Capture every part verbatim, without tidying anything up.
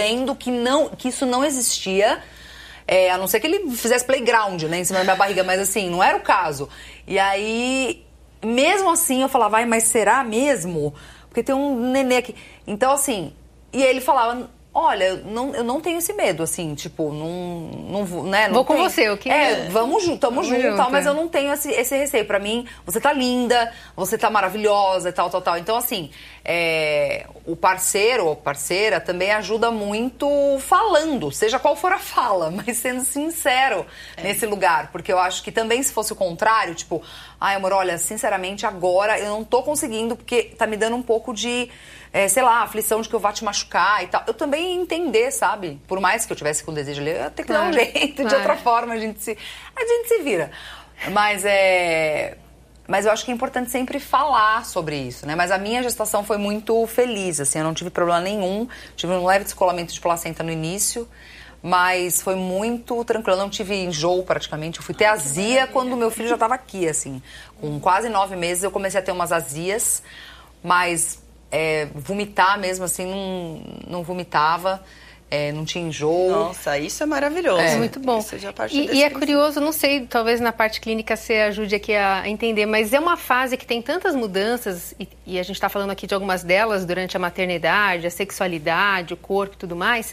dizendo que, não, que isso não existia, é, a não ser que ele fizesse playground, né, em cima da minha barriga, mas assim, não era o caso. E aí, mesmo assim, eu falava, ai, mas será mesmo? Porque tem um nenê aqui. Então, assim, e ele falava, olha, eu não, eu não tenho esse medo, assim, tipo, não, não, né, não vou com tem... você, o que é? É, vamos junto, tamo vamos junto, junto, tal, mas é. eu não tenho esse, esse receio. Pra mim, você tá linda, você tá maravilhosa, tal, tal, tal. Então, assim, é, o parceiro ou parceira também ajuda muito falando, seja qual for a fala, mas sendo sincero é. nesse lugar. Porque eu acho que também, se fosse o contrário, tipo, ai, amor, olha, sinceramente, agora eu não tô conseguindo, porque tá me dando um pouco de... É, sei lá, aflição de que eu vá te machucar e tal. Eu também ia entender, sabe? Por mais que eu tivesse com desejo ali, eu ia ter que claro, dar um jeito, claro. de outra forma, a gente se, a gente se vira. Mas é... Mas eu acho que é importante sempre falar sobre isso, né? Mas a minha gestação foi muito feliz, assim, eu não tive problema nenhum. Tive um leve descolamento de placenta no início, mas foi muito tranquilo. Eu não tive enjoo praticamente. Eu fui ter Ai, azia quando meu filho já estava aqui, assim. Com quase nove meses eu comecei a ter umas azias, mas... É, vomitar mesmo, assim, não, não vomitava, é, não tinha enjoo. Nossa, isso é maravilhoso. É muito bom. E, e é curioso, não sei, talvez na parte clínica você ajude aqui a entender, mas é uma fase que tem tantas mudanças, e, e a gente está falando aqui de algumas delas durante a maternidade, a sexualidade, o corpo e tudo mais,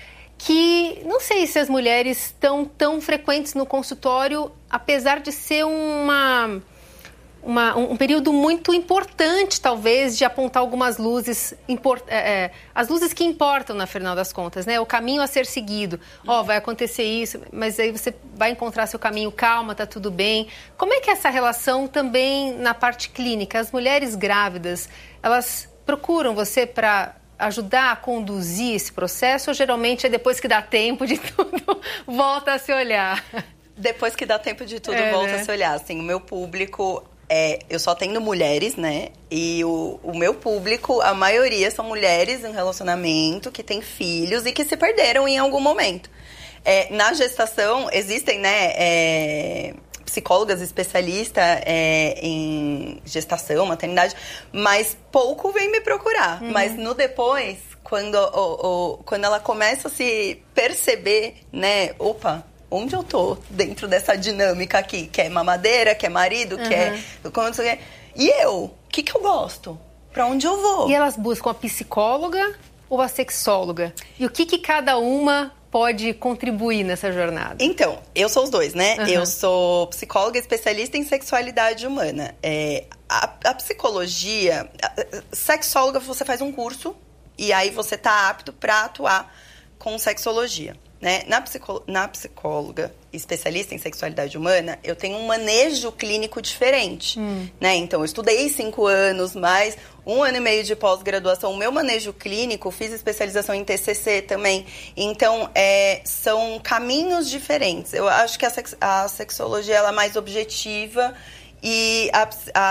que não sei se as mulheres estão tão frequentes no consultório, apesar de ser uma... Uma, um, um período muito importante, talvez, de apontar algumas luzes, import, é, é, as luzes que importam, na final das contas, né? O caminho a ser seguido. Ó, oh, vai acontecer isso, mas aí você vai encontrar seu caminho, calma, tá tudo bem. Como é que é essa relação também na parte clínica? As mulheres grávidas, elas procuram você para ajudar a conduzir esse processo ou geralmente é depois que dá tempo de tudo, volta a se olhar? Depois que dá tempo de tudo, é, volta né? a se olhar. Assim, o meu público... É, eu só tenho mulheres, né? E o, o meu público, a maioria são mulheres em relacionamento, que têm filhos e que se perderam em algum momento. É, na gestação, existem, né, é, psicólogas especialistas é, em gestação, maternidade, mas pouco vem me procurar. Uhum. Mas no depois, quando, o, o, quando ela começa a se perceber, né, opa... Onde eu tô dentro dessa dinâmica aqui? Que é mamadeira, que é marido, que uhum. é... E eu? O que que eu gosto? Pra onde eu vou? E elas buscam a psicóloga ou a sexóloga? E o que que cada uma pode contribuir nessa jornada? Então, eu sou os dois, né? Uhum. Eu sou psicóloga especialista em sexualidade humana. É, a, a psicologia... A, sexóloga, você faz um curso e aí você tá apto pra atuar com sexologia. Né? Na, psicó- na psicóloga especialista em sexualidade humana, eu tenho um manejo clínico diferente. Hum. Né? Então, eu estudei cinco anos, mais um ano e meio de pós-graduação. O meu manejo clínico, fiz especialização em T C C também. Então, é, são caminhos diferentes. Eu acho que a, sex- a sexologia ela é mais objetiva e a,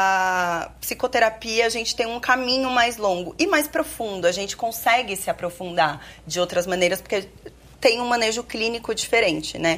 a psicoterapia, a gente tem um caminho mais longo e mais profundo. A gente consegue se aprofundar de outras maneiras, porque... tem um manejo clínico diferente, né?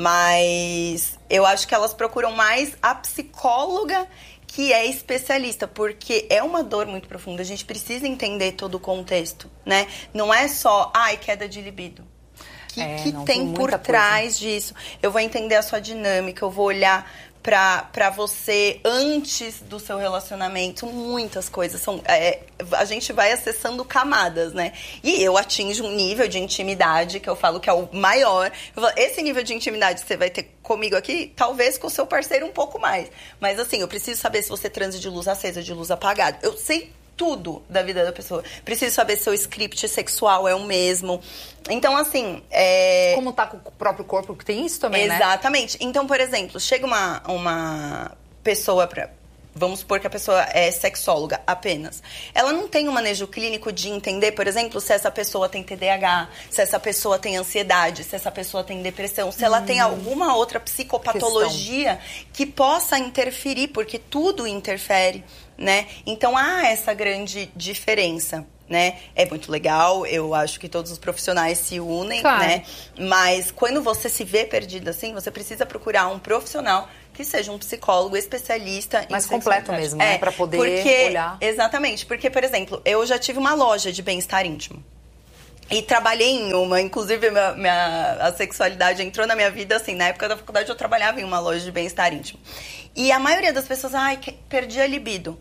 Mas eu acho que elas procuram mais a psicóloga que é especialista, porque é uma dor muito profunda. A gente precisa entender todo o contexto, né? Não é só, ai, queda de libido. O que, é, que tem por trás disso? Eu vou entender a sua dinâmica, eu vou olhar... Pra, pra você, antes do seu relacionamento, muitas coisas. São, é, a gente vai acessando camadas, né? E eu atinjo um nível de intimidade, que eu falo que é o maior. Eu falo, esse nível de intimidade que você vai ter comigo aqui, talvez com o seu parceiro um pouco mais. Mas assim, eu preciso saber se você transa de luz acesa, de luz apagada. Eu sei tudo da vida da pessoa. Preciso saber se seu script sexual é o mesmo. Então, assim... É... Como tá com o próprio corpo, que tem isso também, né? Exatamente. Então, por exemplo, chega uma, uma pessoa pra... Vamos supor que a pessoa é sexóloga apenas. Ela não tem um manejo clínico de entender, por exemplo, se essa pessoa tem T D A H, se essa pessoa tem ansiedade, se essa pessoa tem depressão, se ela hum. tem alguma outra psicopatologia Questão. que possa interferir, porque tudo interfere, né? Então, há essa grande diferença, né? É muito legal, eu acho que todos os profissionais se unem, claro. né? Mas quando você se vê perdida assim, você precisa procurar um profissional que seja um psicólogo especialista mais em completo mesmo, né? É, pra poder porque, olhar. Exatamente, porque, por exemplo, eu já tive uma loja de bem-estar íntimo. E trabalhei em uma, inclusive minha, minha, a sexualidade entrou na minha vida, assim, na época da faculdade eu trabalhava em uma loja de bem-estar íntimo. E a maioria das pessoas, ai, perdi a libido.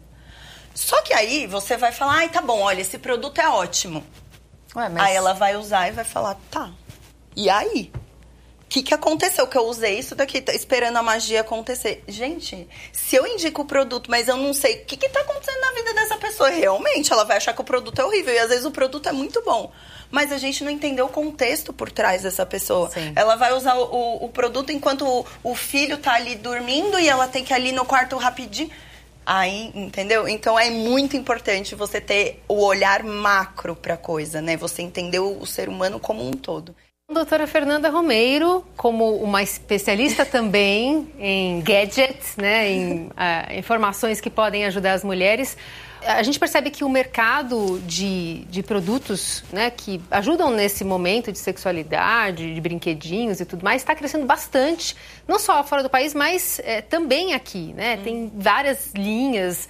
Só que aí você vai falar, ai, tá bom, olha, esse produto é ótimo. Ué, mas... Aí ela vai usar e vai falar, tá, e aí? O que, que aconteceu? Que eu usei isso daqui, tá esperando a magia acontecer. Gente, se eu indico o produto, mas eu não sei o que, que tá acontecendo na vida dessa pessoa, realmente ela vai achar que o produto é horrível. E às vezes o produto é muito bom. Mas a gente não entendeu o contexto por trás dessa pessoa. Sim. Ela vai usar o, o, o produto enquanto o, o filho tá ali dormindo e ela tem que ir ali no quarto rapidinho. Aí, entendeu? Então é muito importante você ter o olhar macro pra coisa, né? Você entender o, o ser humano como um todo. Doutora Fernanda Romeiro, como uma especialista também em gadgets, né, em uh, informações que podem ajudar as mulheres, a gente percebe que o mercado de, de produtos, né, que ajudam nesse momento de sexualidade, de brinquedinhos e tudo mais, está crescendo bastante, não só fora do país, mas é, também aqui, né? Hum. Tem várias linhas,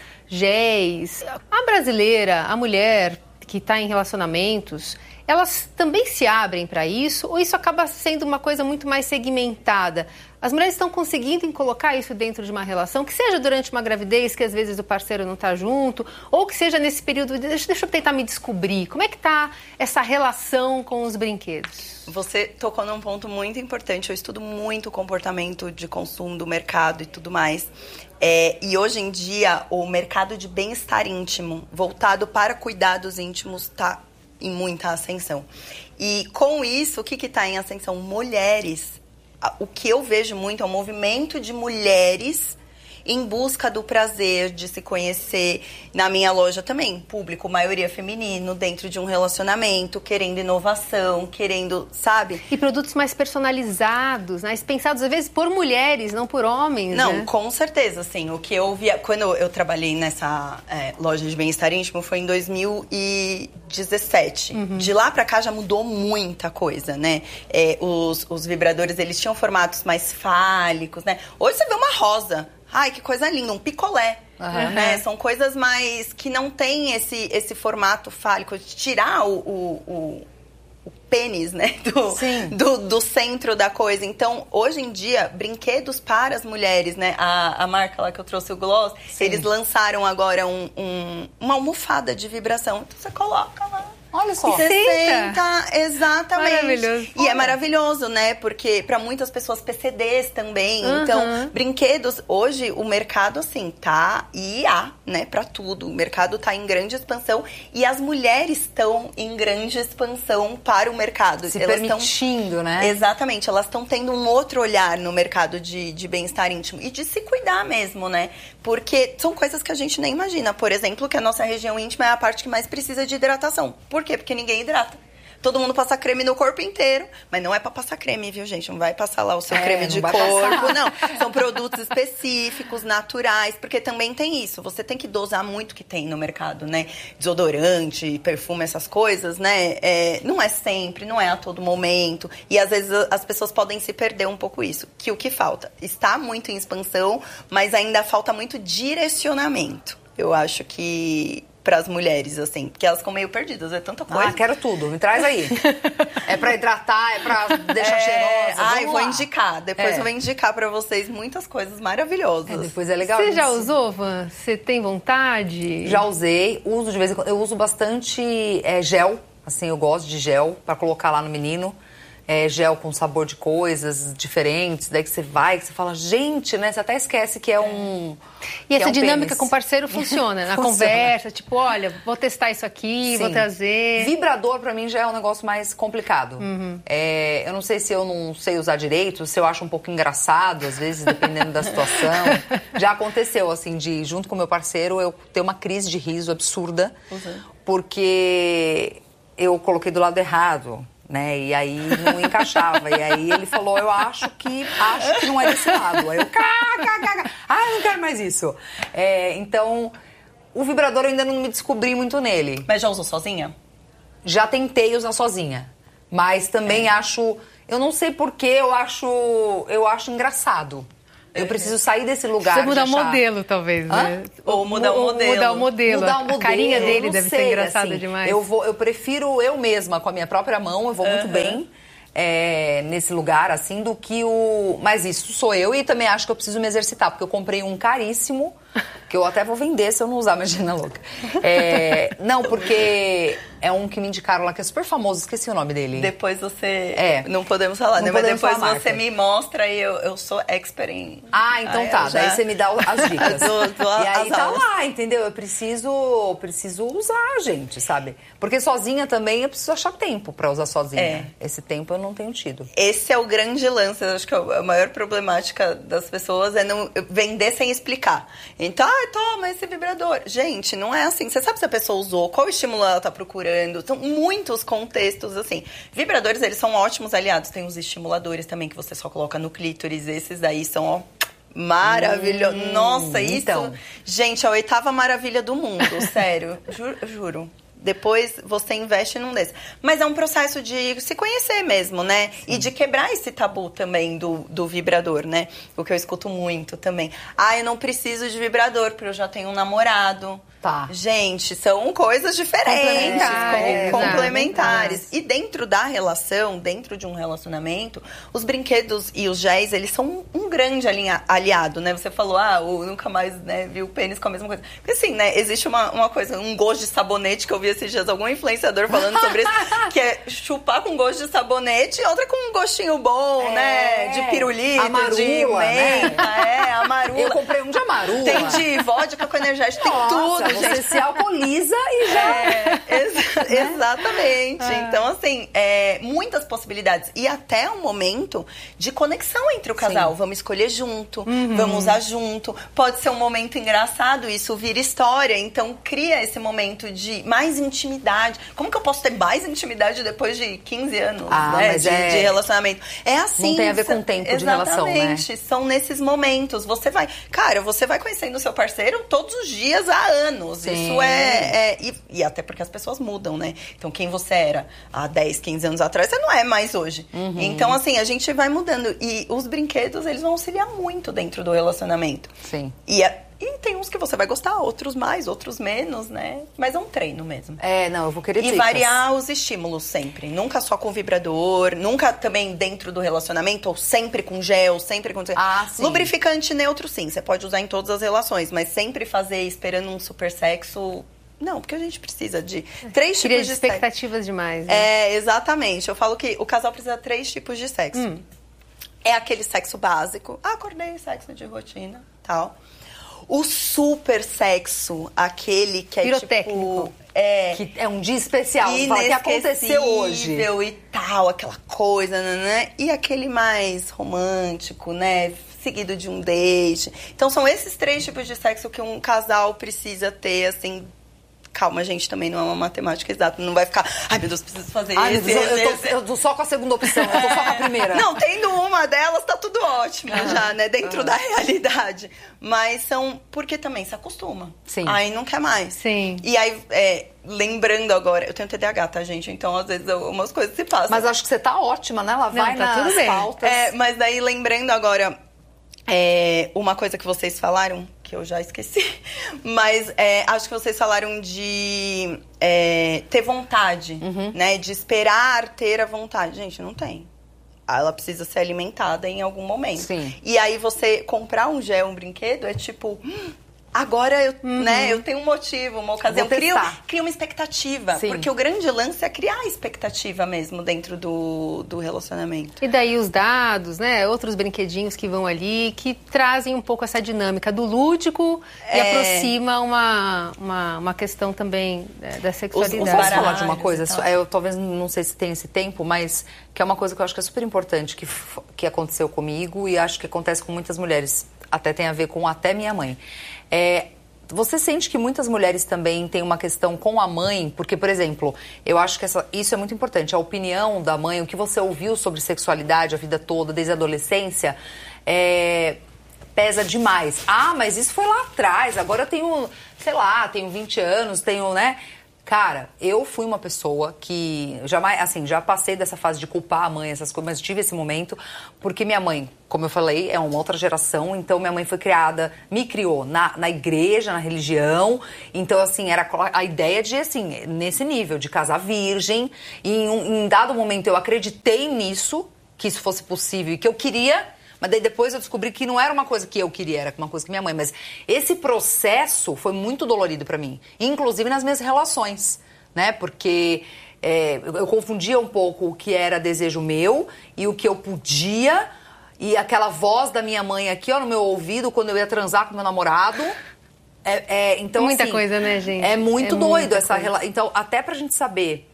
géis. A brasileira, a mulher que está em relacionamentos, elas também se abrem para isso ou isso acaba sendo uma coisa muito mais segmentada? As mulheres estão conseguindo colocar isso dentro de uma relação, que seja durante uma gravidez, que às vezes o parceiro não está junto, ou que seja nesse período, deixa, deixa eu tentar me descobrir. Como é que está essa relação com os brinquedos? Você tocou num ponto muito importante. Eu estudo muito o comportamento de consumo do mercado e tudo mais. É, e hoje em dia, o mercado de bem-estar íntimo, voltado para cuidados íntimos, está em muita ascensão. E com isso, o que está em ascensão? Mulheres. O que eu vejo muito é um movimento de mulheres em busca do prazer, de se conhecer. Na minha loja também, público, maioria feminino, dentro de um relacionamento, querendo inovação, querendo, sabe? E produtos mais personalizados, né? Pensados às vezes por mulheres, não por homens, Não, né? Com certeza, assim. O que eu via... Quando eu trabalhei nessa é, loja de bem-estar íntimo foi em dois mil e dezessete. Uhum. De lá pra cá já mudou muita coisa, né? É, os, os vibradores, eles tinham formatos mais fálicos, né? Hoje você vê uma rosa. Ai, que coisa linda, um picolé, uhum. né? São coisas mais que não tem esse, esse formato fálico, de tirar o, o, o, o pênis, né? Do, do, do centro da coisa. Então, hoje em dia, brinquedos para as mulheres, né? A, a marca lá que eu trouxe, o Gloss, Sim. eles lançaram agora um, um, uma almofada de vibração. Então, você coloca lá. Olha só. Você senta, exatamente. Maravilhoso. E Olha. é maravilhoso, né? Porque para muitas pessoas P C Ds também. Uhum. Então, brinquedos, hoje o mercado, assim, tá I A, né? Pra tudo. O mercado tá em grande expansão. E as mulheres estão em grande expansão para o mercado. Se elas permitindo, tão... né? Exatamente. Elas estão tendo um outro olhar no mercado de, de bem-estar íntimo. E de se cuidar mesmo, né? Porque são coisas que a gente nem imagina. Por exemplo, que a nossa região íntima é a parte que mais precisa de hidratação. Por quê? Porque ninguém hidrata. Todo mundo passa creme no corpo inteiro, mas não é pra passar creme, viu, gente? Não vai passar lá o seu é, creme de corpo, passar. não. São produtos específicos, naturais, porque também tem isso. Você tem que dosar muito o que tem no mercado, né? Desodorante, perfume, essas coisas, né? É, não é sempre, não é a todo momento. E às vezes as pessoas podem se perder um pouco isso. Que o que falta? Está muito em expansão, mas ainda falta muito direcionamento. Eu acho que... para as mulheres, assim, porque elas ficam meio perdidas, é tanta coisa. Ah, quero tudo, me traz aí. É pra hidratar, é pra deixar é... cheirosa. Ai, vou lá. indicar, depois é. eu vou indicar pra vocês muitas coisas maravilhosas. É, depois é legal. Você isso. já usou, Van? Você tem vontade? Já usei, uso de vez em quando, eu uso bastante é, gel, assim, eu gosto de gel pra colocar lá no menino. É, gel com sabor de coisas diferentes, daí que você vai, que você fala, gente, né? Você até esquece que é um... E essa é um dinâmica pênis. com o parceiro funciona, na funciona. conversa, tipo, olha, vou testar isso aqui, Sim. vou trazer... Vibrador, pra mim, já é um negócio mais complicado. Uhum. É, eu não sei se eu não sei usar direito, se eu acho um pouco engraçado, às vezes, dependendo da situação. Já aconteceu, assim, de, junto com o meu parceiro, eu ter uma crise de riso absurda, uhum. porque eu coloquei do lado errado. Né? E aí não encaixava. E aí ele falou, eu acho que acho que não é desse lado. Aí eu, cá, cá, cá, cá. Ah, eu não quero mais isso. É, então, o vibrador eu ainda não me descobri muito nele. Mas já usou sozinha? Já tentei usar sozinha. Mas também é. acho... Eu não sei porquê, eu acho, eu acho engraçado. Eu preciso sair desse lugar. Precisa mudar de o achar... modelo, talvez, né? Ou mudar o modelo. Mudar o modelo. Mudar o modelo. A carinha dele deve sei, ser engraçada assim, demais. Eu, vou, eu prefiro eu mesma, com a minha própria mão, eu vou muito Uhum. bem. É, nesse lugar, assim, do que o... Mas isso sou eu e também acho que eu preciso me exercitar, porque eu comprei um caríssimo, que eu até vou vender se eu não usar, imagina, louca. É, não, porque é um que me indicaram lá, que é super famoso, esqueci o nome dele. Depois você... É. Não podemos falar, Não né? Mas podemos depois falar a você marca. me mostra e eu, eu sou expert em... Ah, então Aí tá, eu já- daí você me dá as dicas. Dou- dou e aí as tá aulas. lá, entendeu? Eu preciso, preciso usar, gente, sabe? Porque sozinha também eu preciso achar tempo pra usar sozinha. É. Esse tempo eu não tenho tido. Esse é o grande lance, eu acho que a maior problemática das pessoas é não vender sem explicar. Então, ah, toma esse vibrador. Gente, não é assim. Você sabe se a pessoa usou, qual estímulo ela tá procurando. São muitos contextos, assim. Vibradores, eles são ótimos aliados. Tem os estimuladores também que você só coloca no clítoris. Esses aí são, ó, maravilhosos. Hum, Nossa, isso... então. Gente, a oitava maravilha do mundo, sério. Juro. juro. Depois você investe num desses. Mas é um processo de se conhecer mesmo, né? Sim. E de quebrar esse tabu também do, do vibrador, né? O que eu escuto muito também. Ah, eu não preciso de vibrador, porque eu já tenho um namorado. Tá. Gente, são coisas diferentes, Complementares, com- complementares. exato. E dentro da relação, dentro de um relacionamento, os brinquedos e os géis, eles são um grande alinha- aliado, né? Você falou, ah, eu nunca mais, né, vi o pênis com a mesma coisa. Porque assim, né, existe uma, uma coisa, um gosto de sabonete que eu vi esses dias, algum influenciador falando sobre isso, que é chupar com gosto de sabonete e outra com um gostinho bom, É. né? De pirulito, Amarula, de menta, né? é, amarula. Eu comprei um de amarula. Tem de vodka com energético, tem Nossa, tudo, você gente. se alcooliza e já... É, ex- exatamente. Então, assim, é, muitas possibilidades. E até um momento de conexão entre o casal. Sim. Vamos escolher junto, vamos usar junto. Pode ser um momento engraçado, isso vira história. Então, cria esse momento de mais intimidade. Como que eu posso ter mais intimidade depois de quinze anos, Ah, né, mas de, é- de relacionamento? É assim. Não tem a ver são- com tempo de relação, né? Exatamente. São nesses momentos. Você vai... Cara, você vai conhecendo o seu parceiro todos os dias há anos. Sim. Isso é... é e, e até porque as pessoas mudam, né? Então, quem você era há dez, quinze anos atrás, você não é mais hoje. Uhum. Então, assim, a gente vai mudando. E os brinquedos, eles vão auxiliar muito dentro do relacionamento. Sim. E, é- e tem uns que você vai gostar, outros mais, outros menos, né? Mas é um treino mesmo. É, não, eu vou querer E dicas. variar os estímulos sempre. Nunca só com vibrador, nunca também dentro do relacionamento, ou sempre com gel, sempre com... Ah, sim. Lubrificante neutro, sim. Você pode usar em todas as relações, mas sempre fazer esperando um super sexo... Não, porque a gente precisa de três Cria tipos de sexo. expectativas demais, né? É, exatamente. Eu falo que o casal precisa de três tipos de sexo. Hum. É aquele sexo básico. Ah, acordei, sexo de rotina, tal. O super sexo, aquele que é Pirotécnico. tipo... É, Que é um dia especial. Você fala que aconteceu hoje. inesquecível e tal, aquela coisa, né? E aquele mais romântico, né? Seguido de um date. Então, são esses três tipos de sexo que um casal precisa ter, assim... Calma, gente, também não é uma matemática exata. Não vai ficar, ai, meu Deus, preciso fazer Ai, esse, meu Deus, eu, esse, eu, esse. tô, eu tô só com a segunda opção, eu tô só com a primeira. Não, tendo uma delas, tá tudo ótimo já, né? Dentro da realidade. Mas são... Porque também se acostuma. Sim. Aí não quer mais. Sim. E aí, é, lembrando agora... Eu tenho T D A H, tá, gente? Então, às vezes, umas coisas se passam. Mas acho que você tá ótima, né? Ela vai tá nas tudo bem. pautas. É, mas daí, lembrando agora... É, uma coisa que vocês falaram, que eu já esqueci, mas é, acho que vocês falaram de é, ter vontade, Uhum. né? De esperar ter a vontade. Gente, não tem. Ela precisa ser alimentada em algum momento. Sim. E aí você comprar um gel, um brinquedo, é tipo... hum, agora eu, né, eu tenho um motivo, uma ocasião. Vou Cria, testar. cria uma expectativa. Sim. Porque o grande lance é criar a expectativa mesmo dentro do, do relacionamento. E daí os dados, né? Outros brinquedinhos que vão ali, que trazem um pouco essa dinâmica do lúdico e É. aproxima uma, uma, uma questão também é, da sexualidade. os Posso falar baralhos de uma e coisa? tal. Eu talvez não sei se tem esse tempo, mas que é uma coisa que eu acho que é super importante, que, f- que aconteceu comigo e acho que acontece com muitas mulheres. Até tem a ver com até minha mãe. É, você sente que muitas mulheres também têm uma questão com a mãe? Porque, por exemplo, eu acho que essa, isso é muito importante. A opinião da mãe, o que você ouviu sobre sexualidade a vida toda, desde a adolescência, é, pesa demais. Ah, mas isso foi lá atrás. Agora eu tenho, sei lá, tenho vinte anos, tenho, né? Cara, eu fui uma pessoa que jamais, assim, já passei dessa fase de culpar a mãe, essas coisas, mas tive esse momento, porque minha mãe, como eu falei, é uma outra geração, então minha mãe foi criada, me criou na, na igreja, na religião, então, assim, era a ideia de, assim, nesse nível, de casar virgem, e em, um, em dado momento eu acreditei nisso, que isso fosse possível e que eu queria... Mas daí depois eu descobri que não era uma coisa que eu queria, era uma coisa que minha mãe... Mas esse processo foi muito dolorido pra mim. Inclusive nas minhas relações, né? Porque é, eu, eu confundia um pouco o que era desejo meu e o que eu podia. E aquela voz da minha mãe aqui, ó, no meu ouvido, quando eu ia transar com meu namorado. É, é, então, muita assim, coisa, né, gente? É muito é doido essa relação. Então, até pra gente saber...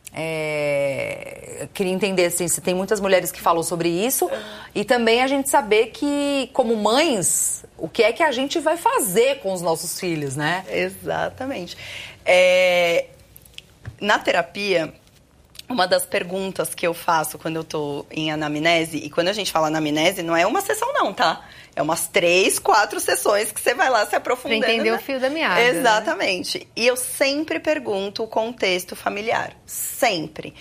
É, eu queria entender assim, se tem muitas mulheres que falam sobre isso e também a gente saber que, como mães, o que é que a gente vai fazer com os nossos filhos, né? Exatamente. É, na terapia, uma das perguntas que eu faço quando eu tô em anamnese, e quando a gente fala anamnese, não é uma sessão não, tá? É umas três, quatro sessões que você vai lá se aprofundando. Pra entender, né? O fio da meada. Exatamente. Né? E eu sempre pergunto o contexto familiar. Sempre.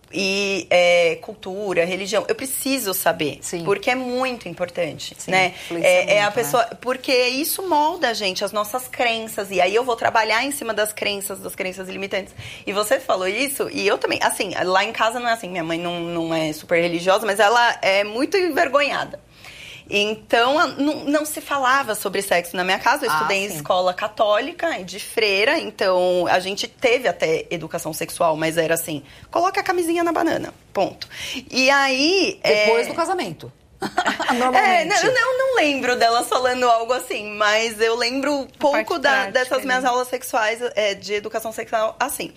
E é, cultura, religião, eu preciso saber. Sim. Porque é muito importante, Sim, né? É, muito, é a pessoa, né? Porque isso molda a gente, as nossas crenças. E aí eu vou trabalhar em cima das crenças, das crenças limitantes. E você falou isso, e eu também. Assim, lá em casa não é assim, minha mãe não, não é super religiosa, mas ela é muito envergonhada. Então, não, não se falava sobre sexo na minha casa. Eu estudei ah, em escola católica, de freira. Então, a gente teve até educação sexual, mas era assim, coloca a camisinha na banana, ponto. E aí... Depois é... do casamento. Normalmente. É, não, não lembro delas falando algo assim, mas eu lembro pouco da, prática, dessas minhas né? aulas sexuais, é, de educação sexual, assim.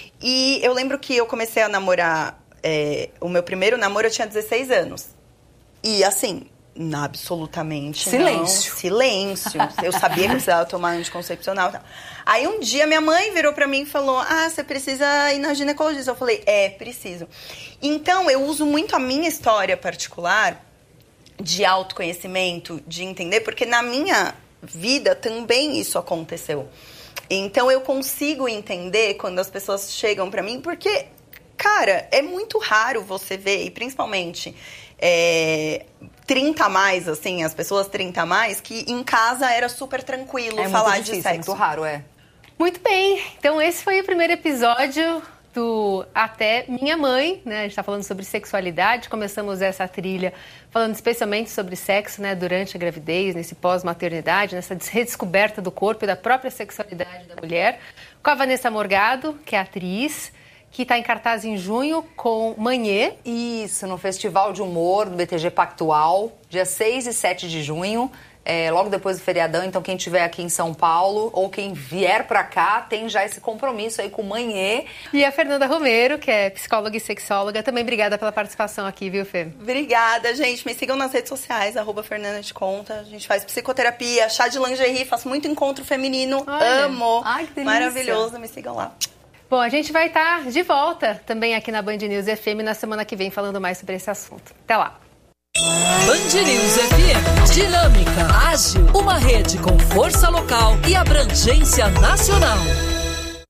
E eu lembro que eu comecei a namorar... É, o meu primeiro namoro eu tinha dezesseis anos. E, assim... Absolutamente silêncio. Não. Silêncio. Eu sabia que precisava tomar anticoncepcional e tal. Aí um dia minha mãe virou pra mim e falou: ah, você precisa ir na ginecologista. Eu falei: é, preciso. Então eu uso muito a minha história particular de autoconhecimento, de entender, porque na minha vida também isso aconteceu. Então eu consigo entender quando as pessoas chegam pra mim, porque, cara, é muito raro você ver, e principalmente... É, trinta a mais, assim, as pessoas trinta a mais, que em casa era super tranquilo é falar muito difícil, de sexo. É muito raro, é. Muito bem, então esse foi o primeiro episódio do Até Minha Mãe, né? A gente tá falando sobre sexualidade, começamos essa trilha falando especialmente sobre sexo, né? Durante a gravidez, nesse pós-maternidade, nessa redescoberta do corpo e da própria sexualidade da mulher, com a Vanessa Morgado, que é atriz, que está em cartaz em junho com Manhê. Isso, no Festival de Humor do B T G Pactual, dia seis e sete de junho, é, logo depois do feriadão. Então, quem estiver aqui em São Paulo ou quem vier para cá, tem já esse compromisso aí com Manhê. E a Fernanda Romero, que é psicóloga e sexóloga, também obrigada pela participação aqui, viu, Fê? Obrigada, gente. Me sigam nas redes sociais, arroba Fernanda de Conta. A gente faz psicoterapia, chá de lingerie, faço muito encontro feminino. Olha. Amo. Ai, que delícia. Maravilhoso, me sigam lá. Bom, a gente vai estar de volta também aqui na Band News F M na semana que vem falando mais sobre esse assunto. Até lá! Band News F M, dinâmica, ágil, uma rede com força local e abrangência nacional.